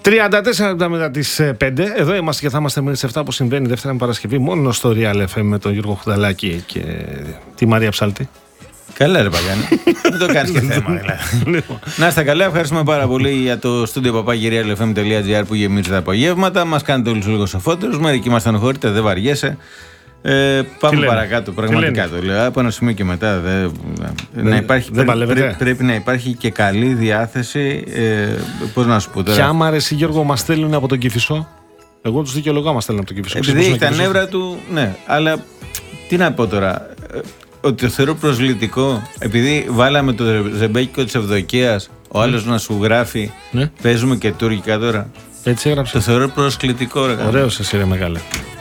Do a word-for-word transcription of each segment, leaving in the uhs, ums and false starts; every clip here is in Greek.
τριάντα τέσσερα λεπτά μετά τις πέντε. Εδώ είμαστε και θα είμαστε μέχρι τις επτά, όπως συμβαίνει Δευτέρα με Παρασκευή, μόνο στο Real εφ εμ με τον Γιώργο Χουδαλάκη και τη Μαρία Ψάλτη. Καλά, ρε Παγάνη. Δεν το κάνεις και θέμα, δηλαδή. Να είστε καλά, ευχαριστούμε πάρα πολύ για το στούντιο παπάκι real f m τελεία g r που γεμίζει τα απογεύματα. Μας κάνετε όλους λίγο σοφότερους. Μερικοί μας στενοχωρείτε, δεν βαριέσαι. Ε, πάμε παρακάτω, πραγματικά το λέω. Από ένα σημείο και μετά δε, δεν, να υπάρχει, δεν πρέ, πρέ, πρέπει να υπάρχει και καλή διάθεση. Ε, πώς να σου πω τώρα. Και άμα ρε εσύ Γιώργο μας στέλνουν από τον Κηφισό. Εγώ τους δικαιολογά μας στέλνουν από τον Κηφισό. Επειδή έχει τα νεύρα του, ναι. Αλλά τι να πω τώρα. Ότι το θεωρώ προσβλητικό. Επειδή βάλαμε το ζεμπέκικο της Ευδοκίας, ο άλλος mm. να σου γράφει ναι. Παίζουμε και τουρκικά τώρα. Έτσι έγραψε. Το θεωρώ προσκλητικό, ρε. Ωραίος εσύ ρε μεγάλε.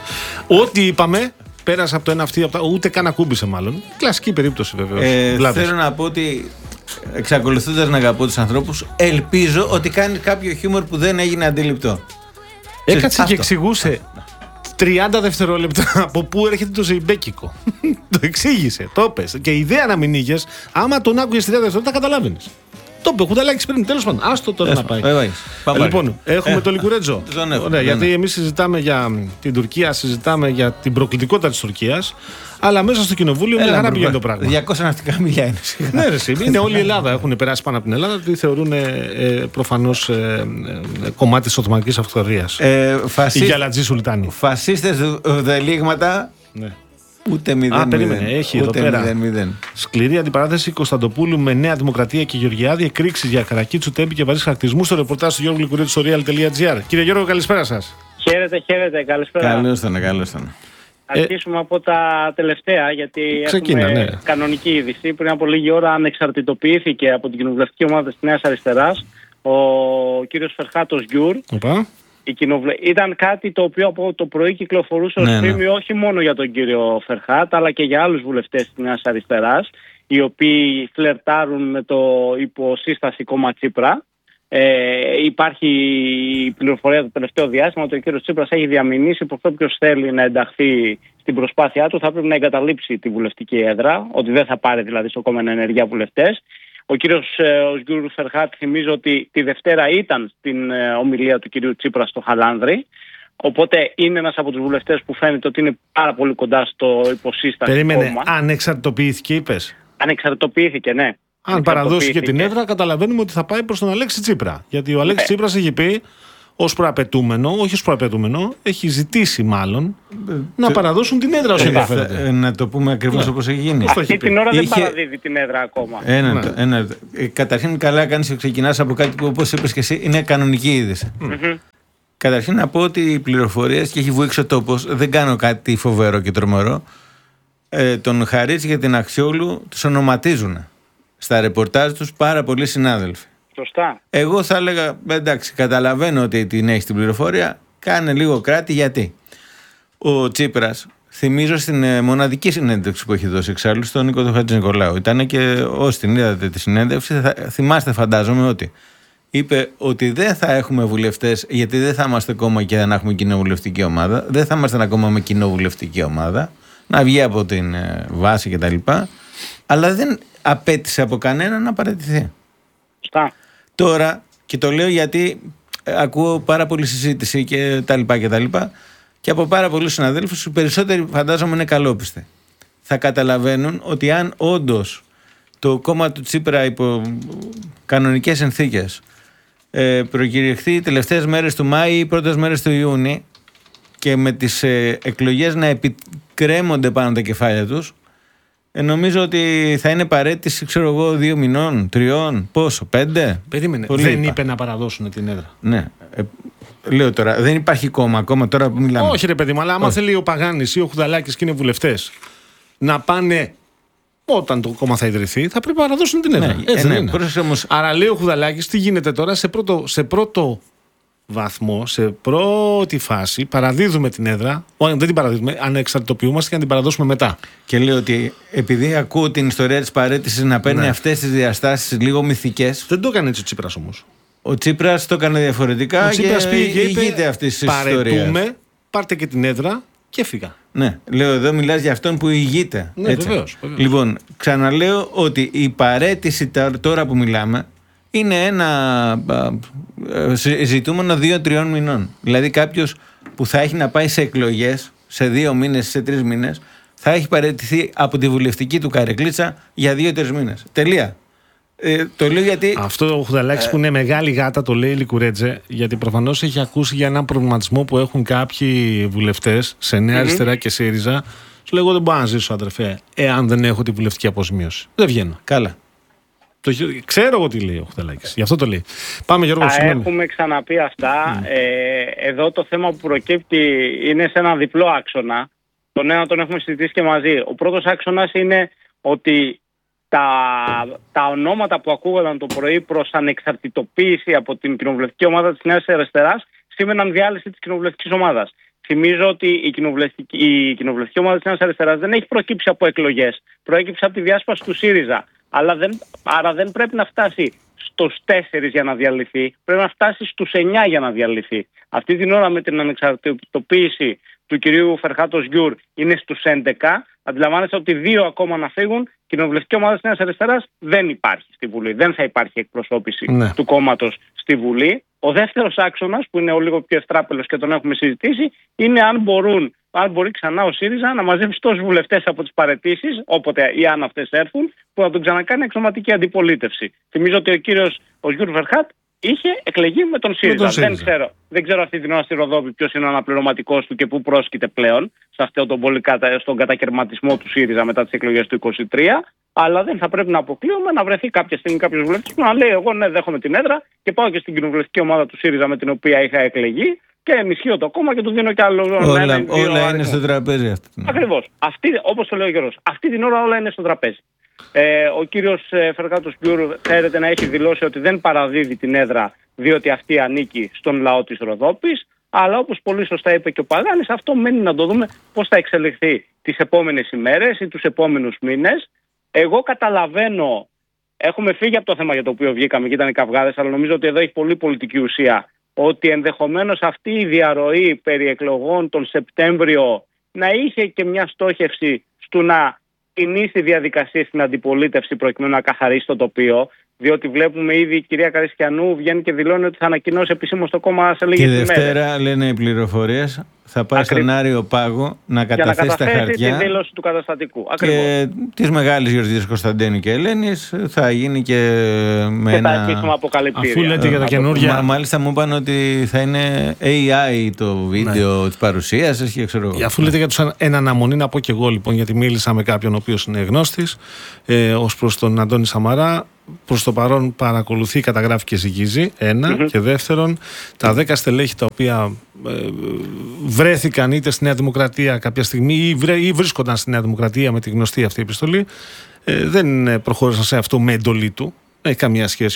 Ό,τι είπαμε πέρασε από το ένα αυτή, από τα... ούτε καν ακούμπησε μάλλον. Κλασική περίπτωση βεβαίως. Ε, θέλω να πω ότι εξακολουθώντας να αγαπώ τους ανθρώπους, ελπίζω ότι κάνει κάποιο χιούμορ που δεν έγινε αντιληπτό. Έκατσε αυτό. Και εξηγούσε τριάντα δευτερόλεπτα από πού έρχεται το ζεϊμπέκικο. Το εξήγησε, το έπες. Και η ιδέα να μην είχες, άμα τον άκουγες τριάντα δευτερόλεπτα, καταλάβαινες. Το είπε, Χουδαλάκης πριν, τέλος πάντων. Άστο τώρα να πάει. Λοιπόν, έχουμε το Λικουρέτζο. Ωραία, γιατί εμείς συζητάμε για την Τουρκία, συζητάμε για την προκλητικότητα της Τουρκίας, αλλά μέσα στο κοινοβούλιο είναι χαρά πηγαίνει το πράγμα. διακόσια ναυτικά μιλιά είναι. Ναι, ρε, είναι όλη η Ελλάδα. Έχουν περάσει πάνω από την Ελλάδα, τη θεωρούν προφανώς κομμάτι της Οθωμανικής Αυτοκρατορίας. Η Γιαλατζή Σουλτάνη. Φασίστες δελίγματα. Ούτε μηδέν. Α, περίμενε, έχει ούτε εδώ πέρα. μηδέν, μηδέν. Σκληρή αντιπαράθεση Κωνσταντοπούλου με Νέα Δημοκρατία και Γεωργιάδη. Εκρήξεις για Καρακίτσου, Τέμπη και βαρύς χαρακτηρισμού στο ρεπορτάζ του Γιώργου Λικουρέτζου στο real τελεία g r. Κύριε Γιώργο, καλησπέρα σας. Χαίρετε, χαίρετε, καλησπέρα. Καλώς ήταν, καλώς ήταν. Αρχίσουμε ε... από τα τελευταία, γιατί Ξεκίνα, έχουμε ναι. κανονική είδηση. Πριν από λίγη ώρα ανεξαρτητοποιήθηκε από την κοινοβουλευτική ομάδα της Νέας Αριστεράς ο κύριος Φερχάτος Γκιουρ. Οπα. Κοινοβουλε... Ήταν κάτι το οποίο από το πρωί κυκλοφορούσε ως φήμη, ναι, ναι. όχι μόνο για τον κύριο Φερχάτ, αλλά και για άλλους βουλευτές της Νέας Αριστεράς, οι οποίοι φλερτάρουν με το υποσύσταση κόμμα Τσίπρα. Ε, υπάρχει πληροφορία το τελευταίο διάστημα ότι ο κύριος Τσίπρας έχει διαμηνήσει πως όποιος θέλει να ενταχθεί στην προσπάθειά του θα πρέπει να εγκαταλείψει τη βουλευτική έδρα, ότι δεν θα πάρει δηλαδή στο κόμμα ενεργεία βουλευτές. Ο κύριος Γκιουρ Φερχάτ, θυμίζω ότι τη Δευτέρα ήταν στην ε, ομιλία του κυρίου Τσίπρα στο Χαλάνδρη. Οπότε είναι ένας από τους βουλευτές που φαίνεται ότι είναι πάρα πολύ κοντά στο υποσύσταση. Περίμενε, κόμμα. Ανεξαρτητοποιήθηκε, είπες. Ανεξαρτητοποιήθηκε, ναι. Αν παραδώσει και την έδρα, καταλαβαίνουμε ότι θα πάει προς τον Αλέξη Τσίπρα. Γιατί ο Αλέξης ναι. Τσίπρας έχει πει ως προαπαιτούμενο, όχι ως προαπαιτούμενο, έχει ζητήσει μάλλον ε, να ε, παραδώσουν την έδρα όσο ενδιαφέρονται. Ε, να το πούμε ακριβώς ναι. όπως έχει γίνει. Αυτή την ώρα Είχε... δεν παραδίδει την έδρα ακόμα. Ένα, ναι. ένα, ε, καταρχήν, καλά κάνεις και ξεκινάς από κάτι που, όπως είπες και εσύ, είναι κανονική είδηση. Mm-hmm. Καταρχήν να πω ότι οι πληροφορίες, και έχει βουήξει ο τόπος, δεν κάνω κάτι φοβερό και τρομερό. Ε, τον Χαρίτση και την Αξιόλου τους ονοματίζουν στα ρεπορτάζ τους πάρα πολλοί συνάδελφοι. Σωστά. Εγώ θα έλεγα, εντάξει, καταλαβαίνω ότι την έχει την πληροφορία, κάνε λίγο κράτη, γιατί ο Τσίπρας, θυμίζω στην ε, μοναδική συνέντευξη που έχει δώσει εξάλλου στον Νίκο του Χατζηνικολάου, ήταν και όσοι την είδατε τη συνέντευξη, θα, θυμάστε φαντάζομαι ότι είπε ότι δεν θα έχουμε βουλευτές, γιατί δεν θα είμαστε κόμμα και δεν έχουμε κοινοβουλευτική ομάδα, δεν θα είμαστε ένα κόμμα με κοινοβουλευτική ομάδα, να βγει από την ε, βάση κτλ. Αλλά δεν απέτησε από κανένα να παραιτηθεί. Στά. Τώρα, και το λέω γιατί ε, ακούω πάρα πολλή συζήτηση και τα λοιπά και τα λοιπά, και από πάρα πολλούς συναδέλφους, οι περισσότεροι φαντάζομαι είναι καλόπιστοι. Θα καταλαβαίνουν ότι αν όντως το κόμμα του Τσίπρα υπό κανονικές συνθήκες ε, προκηρυχθεί τελευταίες μέρες του Μάη ή πρώτες μέρες του Ιούνιου και με τις ε, εκλογές να επικρέμονται πάνω τα κεφάλια τους, Ε, νομίζω ότι θα είναι παρέτηση, ξέρω εγώ, δύο μηνών, τριών, πόσο, πέντε. Περίμενε, Πολύ δεν είπα. είπε να παραδώσουν την έδρα. Ναι. Ε, λέω τώρα, δεν υπάρχει κόμμα ακόμα τώρα που μιλάμε. Όχι ρε παιδί μου, αλλά άμα Όχι. θέλει ο Παγάνης ή ο Χουδαλάκης και είναι βουλευτές να πάνε όταν το κόμμα θα ιδρυθεί, θα πρέπει να παραδώσουν την έδρα. Ναι, Έτσι ε, ναι, είναι. όμως... Άρα λέει ο Χουδαλάκης, τι γίνεται τώρα σε πρώτο, σε πρώτο βαθμό, σε πρώτη φάση, παραδίδουμε την έδρα. Όχι, δεν την παραδίδουμε, ανεξαρτητοποιούμαστε και να την παραδώσουμε μετά. Και λέω ότι επειδή ακούω την ιστορία της παραίτησης να παίρνει ναι. αυτές τις διαστάσεις λίγο μυθικές. Δεν το έκανε έτσι ο Τσίπρας όμως. Ο Τσίπρας το έκανε διαφορετικά. Ο Τσίπρας πήγε και είπε: αυτής της ιστορίας. Παρετούμε, πάρτε και την έδρα και έφυγα. Ναι, λέω εδώ μιλάς για αυτόν που ηγείται. Ναι, βεβαίως, βεβαίως. Λοιπόν, ξαναλέω ότι η παραίτηση τώρα που μιλάμε είναι ένα ζητούμενο δύο-τριών μηνών. Δηλαδή κάποιος που θα έχει να πάει σε εκλογές σε δύο μήνες, σε τρεις μήνες, θα έχει παραιτηθεί από τη βουλευτική του καρεκλίτσα για δύο-τρεις μήνες. Τελεία. Ε, το λέω γιατί... Αυτό ο Χουδαλάκης ε... που είναι μεγάλη γάτα το λέει Λικουρέτζε, γιατί προφανώς έχει ακούσει για έναν προβληματισμό που έχουν κάποιοι βουλευτές σε Νέα mm-hmm. Αριστερά και ΣΥΡΙΖΑ. Σου λέω: εγώ δεν μπορώ να ζήσω, αδερφέ, εάν δεν έχω τη βουλευτική αποσμίωση. Δεν βγαίνω. Καλά. Το, ξέρω εγώ τι λέει ο Χουδαλάκης. Γι' αυτό το λέει. Πάμε, Γιώργο. Τα έχουμε ξαναπεί αυτά. Mm. Ε, εδώ το θέμα που προκύπτει είναι σε ένα διπλό άξονα. Τον ένα τον έχουμε συζητήσει και μαζί. Ο πρώτος άξονας είναι ότι τα, τα ονόματα που ακούγονταν το πρωί προς ανεξαρτητοποίηση από την κοινοβουλευτική ομάδα της Νέας Αριστεράς σήμαιναν διάλυση της κοινοβουλευτικής ομάδας. Θυμίζω ότι η κοινοβουλευτική, η κοινοβουλευτική ομάδα της Νέας Αριστεράς δεν έχει προκύψει από εκλογές. Προέκυψε από τη διάσπαση του ΣΥΡΙΖΑ. Αλλά δεν, άρα δεν πρέπει να φτάσει στους τέσσερις για να διαλυθεί. Πρέπει να φτάσει στους εννιά για να διαλυθεί. Αυτή την ώρα με την ανεξαρτητοποίηση του κυρίου Φερχάτος Γιουρ είναι στους έντεκα. Αντιλαμβάνεστε ότι δύο ακόμα να φύγουν. Η κοινοβουλευτική ομάδα της Νέας Αριστεράς δεν υπάρχει στη Βουλή. Δεν θα υπάρχει εκπροσώπηση ναι. του κόμματος στη Βουλή. Ο δεύτερος άξονας, που είναι ο λίγο πιο ευτράπελος και τον έχουμε συζητήσει, είναι αν μπορούν, αν μπορεί ξανά ο ΣΥΡΙΖΑ να μαζέψει τόσους βουλευτές από τις παραιτήσεις, όποτε ή αν αυτές έρθουν, που θα τον ξανακάνει εξωματική αντιπολίτευση. Θυμίζω ότι ο κύριος ο Γιουρ Φερχάτ είχε εκλεγεί με τον ΣΥΡΙΖΑ. Με τον ΣΥΡΙΖΑ. Δεν, ξέρω, δεν ξέρω αυτή την ώρα στη Ροδόπη ποιος είναι ο αναπληρωματικός του και πού πρόσκειται πλέον σε αυτόν τον πολύ κατα... στον κατακαιρματισμό του ΣΥΡΙΖΑ μετά τις εκλογές του είκοσι τρία. Αλλά δεν θα πρέπει να αποκλείουμε να βρεθεί κάποια στιγμή κάποιος βουλευτής που να λέει: εγώ ναι, δέχομαι την έδρα και πάω και στην κοινοβουλευτική ομάδα του ΣΥΡΙΖΑ με την οποία είχα εκλεγεί και ενισχύω το κόμμα και του δίνω κι άλλο. Όλα, ένα, όλα είναι στο τραπέζι αυτό. Ακριβώς. Όπως το λέει ο Γιώργος, αυτή την ώρα όλα είναι στο τραπέζι. Ε, ο κύριος Φερχάτος Γιουρ φέρεται να έχει δηλώσει ότι δεν παραδίδει την έδρα διότι αυτή ανήκει στον λαό της Ροδόπης. Αλλά όπως πολύ σωστά είπε και ο Παγάνης, αυτό μένει να το δούμε πώς θα εξελιχθεί τις επόμενες ημέρες ή τους επόμενους μήνες. Εγώ καταλαβαίνω, έχουμε φύγει από το θέμα για το οποίο βγήκαμε και ήταν οι καυγάδες, αλλά νομίζω ότι εδώ έχει πολύ πολιτική ουσία, ότι ενδεχομένως αυτή η διαρροή περί εκλογών τον Σεπτέμβριο να είχε και μια στόχευση στο να κινήσει διαδικασία στην αντιπολίτευση προκειμένου να καθαρίσει το τοπίο. Διότι βλέπουμε ήδη η κυρία Καριστιανού βγαίνει και δηλώνει ότι θα ανακοινώσει επισήμως το κόμμα σε λίγες ημέρες. Τη Δευτέρα, λένε οι πληροφορίες, θα πάει Ακρι... στον Άριο Πάγο να καταθέσει, να τα χαρτιά. Τη δήλωση του καταστατικού. Και τη μεγάλη γιορτή Κωνσταντίνου και Ελένης θα γίνει και με και ένα. Θα αποκαλυπτήρια. Αφού λέτε για τα καινούργια. Μα, μάλιστα μου είπαν ότι θα είναι έι άι το βίντεο ναι. της παρουσίασης και ξέρω εγώ. Αφού λέτε για τους εν αναμονή, να πω και εγώ λοιπόν, γιατί μίλησα με κάποιον ο οποίος είναι γνώστης, ε, ως προς τον Αντώνη Σαμαρά. Προς το παρόν παρακολουθεί, καταγράφει και ζυγίζει. Ένα. Mm-hmm. Και δεύτερον, τα δέκα στελέχη τα οποία ε, βρέθηκαν είτε στη Νέα Δημοκρατία κάποια στιγμή ή, βρέ, ή βρίσκονταν στη Νέα Δημοκρατία με τη γνωστή αυτή επιστολή, ε, δεν προχώρησαν σε αυτό με εντολή του. Δεν έχει καμία σχέση